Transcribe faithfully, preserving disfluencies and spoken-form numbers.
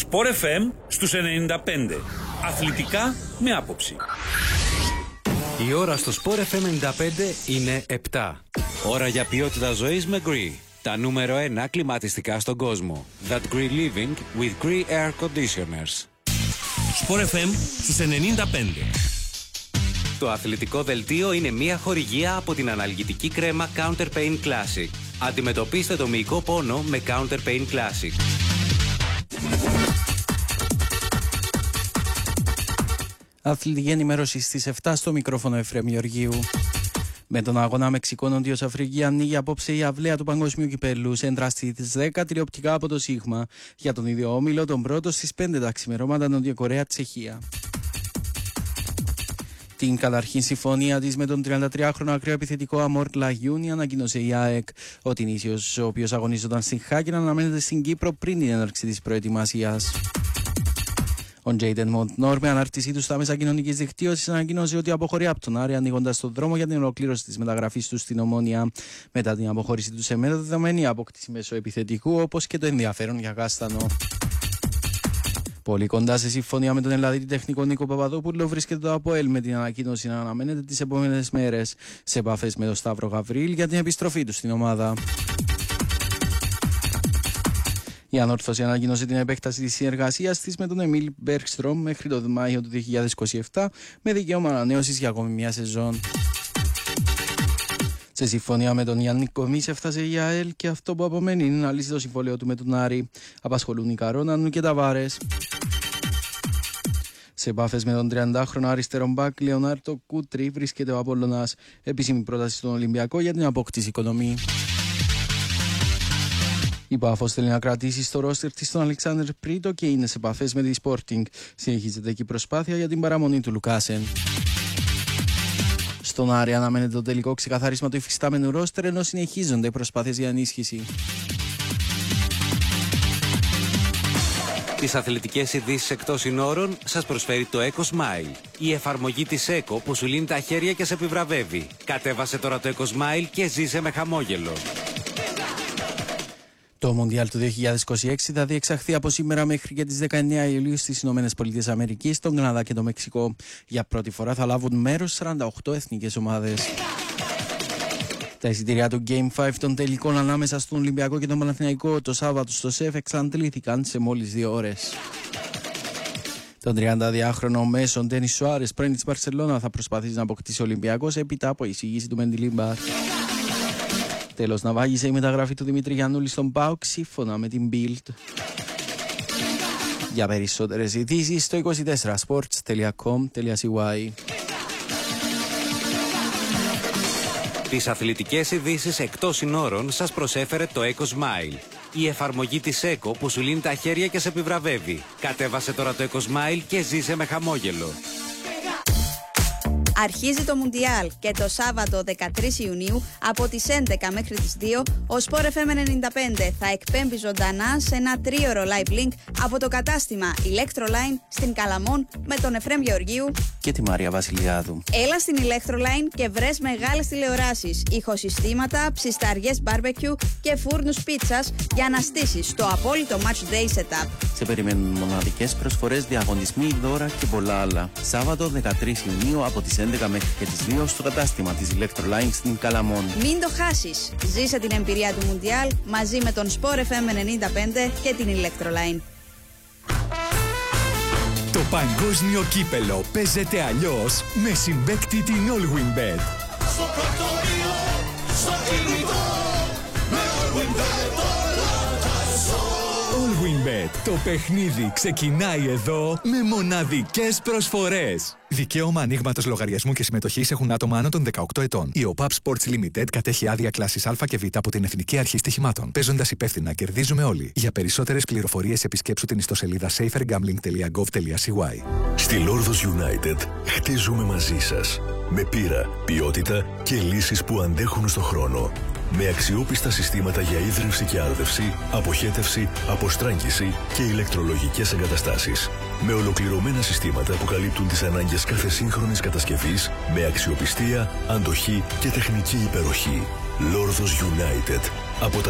Sport εφ εμ στους ενενήντα πέντε. Αθλητικά με άποψη. Η ώρα στο Sport εφ εμ ενενήντα πέντε είναι επτά. Ώρα για ποιότητα ζωής με Gree. Τα νούμερο ένα κλιματιστικά στον κόσμο. That Gree Living with Gree Air Conditioners. Sport εφ εμ στους ενενήντα πέντε. Το αθλητικό δελτίο είναι μια χορηγία από την αναλγητική κρέμα Counter Pain Classic. Αντιμετωπίστε το μυϊκό πόνο με Counter Pain Classic. Αθλητική ενημέρωση στις επτά στο μικρόφωνο Εφραίμ Γεωργίου. Με τον αγώνα Μεξικό-Νότιος Αφρική ανοίγει απόψε η αυλαία του Παγκοσμίου Κυπέλλου. Σέντρα στις δέκα τηλεοπτικά από το Σίγμα. Για τον ίδιο όμιλο, τον πρώτο στις πέντε τα ξημερώματα Νότια Κορέα-Τσεχία. Την καταρχήν συμφωνία της με τον τριαντατριάχρονο ακραίο επιθετικό Αμόρ Λαγιούνι ανακοίνωσε η ΑΕΚ. Ο Τινήσιος, ο οποίος αγωνίζονταν στην Χάκινα, αναμένεται στην Κύπρο πριν την έναρξη της προετοιμασίας. Ο Τζέιντεν Μοντνόρ, με ανάρτησή του στα μέσα κοινωνικής δικτύωσης, ανακοίνωσε ότι αποχωρεί από τον Άρη, ανοίγοντας τον δρόμο για την ολοκλήρωση της μεταγραφής του στην Ομόνοια. Μετά την αποχώρηση του σε δεδομένη απόκτηση μεσοεπιθετικού, όπως και το ενδιαφέρον για Κάστανο. Πολύ κοντά σε συμφωνία με τον Ελλαδίτη τεχνικό Νίκο Παπαδόπουλο βρίσκεται το ΑΠΟΕΛ, με την ανακοίνωση να αναμένεται τις επόμενες μέρες σε επαφές με τον Σταύρο Γαβρίλ για την επιστροφή του στην ομάδα. Η Ανόρθωση ανακοίνωσε την επέκταση της συνεργασίας της με τον Εμίλ Μπέρκστρομ μέχρι το Μάιο του δύο χιλιάδες είκοσι επτά, με δικαίωμα ανανέωσης για ακόμη μια σεζόν. Σε συμφωνία με τον Γιάννη Κομής έφτασε η ΑΕΛ και αυτό που απομένει είναι να λύσει το συμβόλαιο του με τον Άρη. Απασχολούν οι Καρόνανου και Ταβάρες. Σε επαφές με τον τριαντάχρονο αριστερό μπακ Λεωνάρτο Κούτρι βρίσκεται ο Απόλλωνας. Επίσημη πρόταση στον Ολυμπιακό για την απόκτηση οικονομή. Η Πάφος θέλει να κρατήσει στο ρόστερ της τον Αλεξάνδρ Πρίτο και είναι σε επαφές με τη Sporting. Συνεχίζεται εκεί προσπάθεια για την παραμονή του Λουκάσεν. Στον Άρη αναμένεται το τελικό ξεκαθαρίσμα του υφιστάμενου ρόστερ, ενώ συνεχίζονται οι προσπάθειες για ενίσχυση. Τις αθλητικές ειδήσεις εκτός συνόρων σας προσφέρει το Eco Smile. Η εφαρμογή της Eco που σου λύνει τα χέρια και σε επιβραβεύει. Κατέβασε τώρα το Eco Smile και ζήσε με χαμόγελο. Το Μουντιάλ του δύο χιλιάδες είκοσι έξι θα διεξαχθεί από σήμερα μέχρι και τις δεκαεννέα Ιουλίου στις ΗΠΑ, τον Καναδά και το Μεξικό. Για πρώτη φορά θα λάβουν μέρος σαράντα οκτώ εθνικές ομάδες. Τα εισιτήρια του Game πέντε των τελικών ανάμεσα στον Ολυμπιακό και τον Παναθηναϊκό το Σάββατο στο ΣΕΦ εξαντλήθηκαν σε μόλις δύο ώρες. Τον τριανταδυάχρονο μέσον Ντένις Σουάρες, πρώην της Μπαρσελόνα, θα προσπαθήσει να αποκτήσει ο Ολυμπιακός έπειτα από εισήγηση του Μεντιλίμπαρ. Τέλος, να βάγισε η μεταγραφή του Δημήτρη Γιαννούλη στον ΠΑΟΚ σύμφωνα με την Bild. Για περισσότερες ειδήσεις στο είκοσι τέσσερα sports τελεία com τελεία c y. Τις αθλητικές ειδήσεις εκτός συνόρων σας προσέφερε το Eco Smile. Η εφαρμογή της Eco που σου λύνει τα χέρια και σε επιβραβεύει. Κατέβασε τώρα το Eco Smile και ζήσε με χαμόγελο. Αρχίζει το Μουντιάλ και το Σάββατο δεκατρείς Ιουνίου από τις έντεκα μέχρι τις δύο ο Sport εφ εμ ενενήντα πέντε θα εκπέμπει ζωντανά σε ένα τρίωρο live link από το κατάστημα Electroline στην Καλαμών με τον Εφραίμ Γεωργίου και τη Μαρία Βασιλιάδου. Έλα στην Electroline και βρες μεγάλες τηλεοράσεις, ηχοσυστήματα, ψισταριές barbecue και φούρνους πίτσας για να στήσεις το απόλυτο match day setup. Σε περιμένουν μοναδικές προσφορές, διαγωνισμοί, δώρα και πολλά άλλα. Σάββατο δεκατρείς Ιουνίου από τις έντεκα μέχρι και τις δύο στο κατάστημα της Electroline στην Καλαμών. Μην το χάσεις. Ζήσε την εμπειρία του Μουντιάλ μαζί με τον Sport εφ εμ ενενήντα πέντε και την Electroline. Το παγκόσμιο κύπελο παίζεται αλλιώς με συμπαίκτη την Allwinbet. Στο πρωτοβείο, στο κινητό, με Allwinbet όλα τα ζω. Allwinbet. Το παιχνίδι ξεκινάει εδώ με μοναδικές προσφορές. Δικαίωμα ανοίγματος λογαριασμού και συμμετοχής έχουν άτομα άνω των δεκαοκτώ ετών. Η ΟΠΑΠ Sports Limited κατέχει άδεια κλάσης Α και Β από την Εθνική Αρχή Στοιχημάτων. Παίζοντας υπεύθυνα, κερδίζουμε όλοι. Για περισσότερες πληροφορίες επισκέψου την ιστοσελίδα safer gambling τελεία gov τελεία c y. Στη Lordos United χτίζουμε μαζί σας. Με πείρα, ποιότητα και λύσεις που αντέχουν στο χρόνο. Με αξιόπιστα συστήματα για ίδρυυση και άρδευση, αποχέτευση, αποστράγγιση και ηλεκτρολογικές εγκαταστάσεις. Με ολοκληρωμένα συστήματα που καλύπτουν τις ανάγκες κάθε σύγχρονης κατασκευής, με αξιοπιστία, αντοχή και τεχνική υπεροχή. Lordos United. Από τα